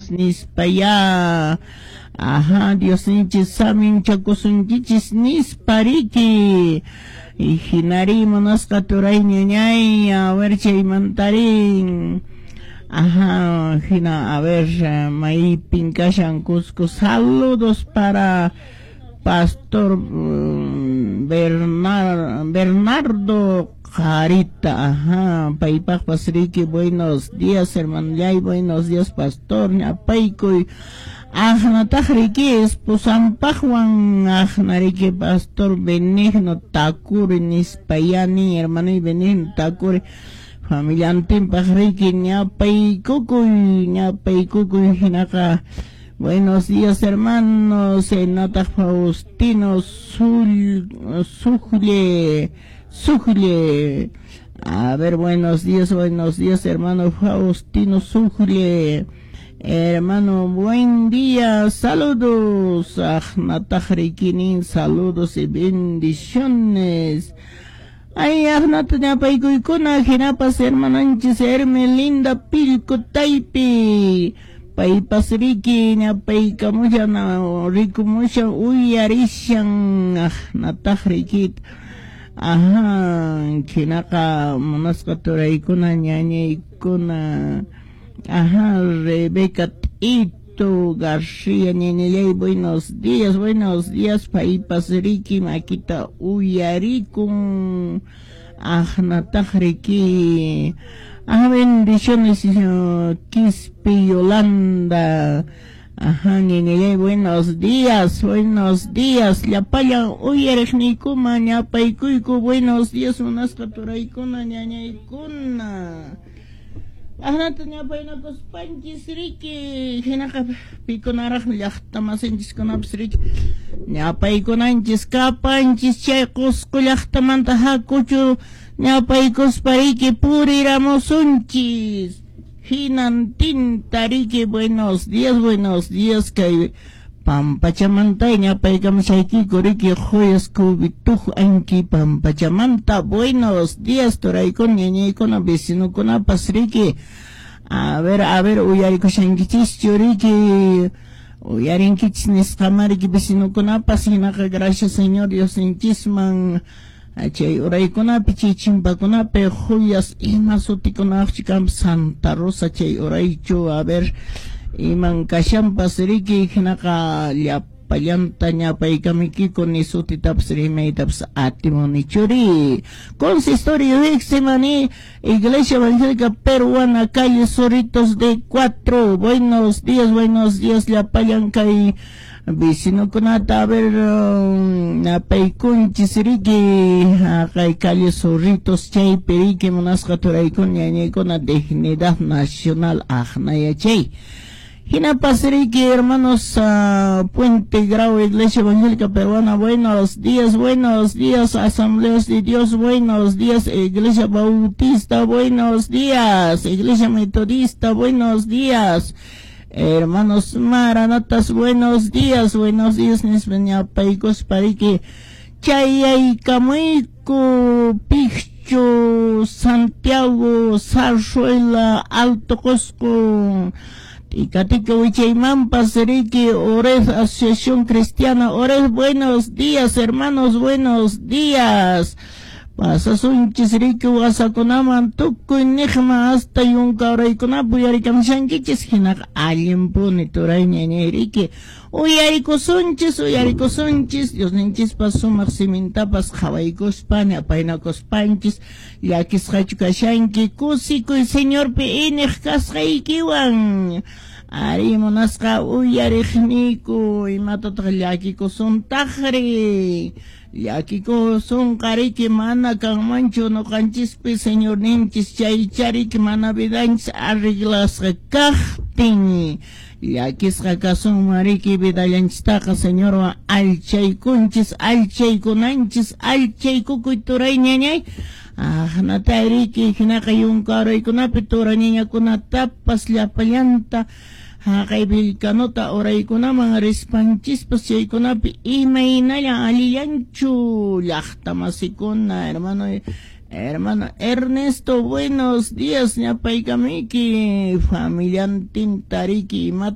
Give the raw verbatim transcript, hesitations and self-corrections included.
Dios nispaya. Ajá, Dios nichis samin chakusunchichis nispariki. Y hinari monasca turay ñañay, a ver chaymantarin. Ajá, Gina, a ver, uh, May Pincashan Cusco, saludos para Pastor um, Bernar, Bernardo Carita, ajá, Paipak Pasrique, buenos días, hermano Yay, buenos días, Pastor, Ñapaico, Ajna Tajrique, Esposampajuan, Ajnarique, Pastor Benigno Takuri, Nispayani, hermano y Benigno Takuri, familia Antimpajrique, Ñapay Cucuy, Ñapay Cucuy, Jinaka. Buenos días, hermanos, Enata Faustino, Sul, Sujle, Sujle. A ver, buenos días, buenos días, hermano Faustino, Sujle. Hermano, buen día, saludos, Ajnatajriquinin, saludos y bendiciones. Ay, Agnata Ñapayco y Kuna, Ginapas, hermananches, Hermelinda Pilco Taipi, Paipasriki, Ñapayca, mucha, rico, mucha, uyarishan, Ajnatajriquit, ajá, Chinaka, Monascatora y Kuna, Ñaña y Kuna, ajá, Rebeca Tito García, Ñeñey, buenos días, buenos días, Paipasriki, Maquita, Uyaricum, Ajnatajriqui, ah, bendiciones, Quispe Yolanda, ajá, Ñeñey, buenos días, buenos días, Yapaya, Uyaricnicuma, Ñapaicuycu, buenos días, Monascatoraicuna, Ñañaicuna. Ajá, tenía pena cos panchis riki, hinaka piconara llachtamasentes con absrik, ñapay con anchis capanchis chaycos collachtamanta hacucho, ñapay cos pariki puriramos unchis, hinantin tariki, buenos días, buenos días, que Pampachamanta, ñapay kamshayki kuriki joyas kubituj anki Pampachamanta, buenos días, toraykon ñañaykuna vecinokuna pasriki. A ver, a ver, uyarikushankichis churiki, uyarinkichis nisqamariki vecinokunapas, hinaka gracias Señor Dios inchisman, chay uraykunapi chay chimpakunapi joyas ima sutikunaqchikam Santa Rosa chay uraychu, a ver, iman kashampas riki hinaka llapallanta ñapaykamikiko ni sutitapas rimaytapas atimuni churi. Consistorio Iximani, Iglesia Evangélica Peruana, calle Zorritos de cuatro. Buenos días, buenos días, llapallan kay vecino kunata, a ver, ñapaykunchis riki, kay calle Zorritos chay periki munasqaturaykun ñañaykuna dignidad nacional ajnaya chay. Gina Pasriqui, hermanos, uh, Puente Grau, Iglesia Evangélica Peruana, buenos días, buenos días, Asambleas de Dios, buenos días, Iglesia Bautista, buenos días, Iglesia Metodista, buenos días, hermanos Maranatas, buenos días, buenos días, Nisbeña Paicos Pariqui, Chayay Camuico, Picho, Santiago, Zarzuela, Alto Cosco, Ticatico Huichaymampas, Ricky, Ores, Asociación Cristiana, Ores, buenos días, hermanos, buenos días. Pasasunchis, Ricky, Wasakunaman, Tuku, Nijma, hasta Yunkauraykunapu, Yarikamshankichis, Hinak, Alimpuni, Turayña, Ricky. Uyarico Sunchis, Uyarico Sunchis, Dios ninchis paso Maximintapas, Javaicos Pania, Painacos Panchis, Yakis Hachukashanki, Kusiko y Señor Peenich Kasraikiwan, Arimonasca, Uyarichniko, y Matatrayakiko son Tajri, Yakiko son Kariki Mana, Kamancho, no Kanchispe, Señor Ninchis, Chaicharik, Mana Vidanch, Arreglas Recachtin. Yakis Rakasun Mariki Vidayanchtaca, señor Alchay Kunchis, Alchay Kunanchis, Alchay Kukuituray ñañay, ah, Natariki, Hinakayunkaro y Kunapitura niña Kunatapas, Lapayanta, Hakaibikanota, Oraykunaman, Rispanchispas, Yaykunapi, Imainaya, Alianchu, Yachtamasicuna, hermano. Hermano Ernesto, buenos días, ñapaykamiki, familia Tintariki,